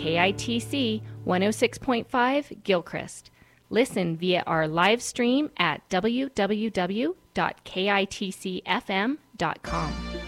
KITC 106.5 Gilchrist. Listen via our live stream at www.kitcfm.com.